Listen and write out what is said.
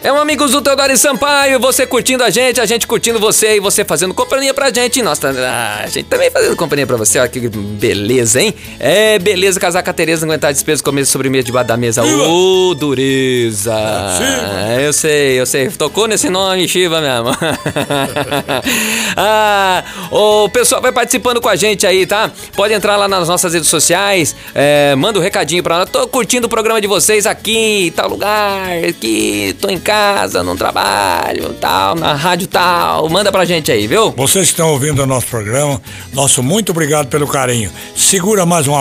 É um Amigos do Teodoro Sampaio, você curtindo a gente curtindo você e você fazendo companhia pra gente. Nossa, a gente também fazendo companhia pra você, olha que beleza, hein? É, beleza casar com a Tereza, não aguentar a despesa, comer sobremesa debaixo da mesa. Ô, dureza. Eu sei, tocou nesse nome, Shiva mesmo. O pessoal vai participando com a gente aí, tá? Pode entrar lá nas nossas redes sociais, manda um recadinho pra nós. Tô curtindo o programa de vocês aqui, tal lugar, aqui, tô em casa, no trabalho, tal, na rádio tal. Manda pra gente aí, viu? Vocês que estão ouvindo o nosso programa, nosso muito obrigado pelo carinho. Segura mais uma